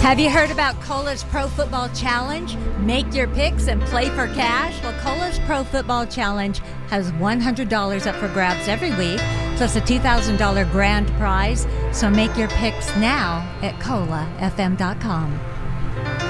Have you heard about Cola's Pro Football Challenge? Make your picks and play for cash? Well, Cola's Pro Football Challenge has $100 up for grabs every week, plus a $2,000 grand prize. So make your picks now at colafm.com.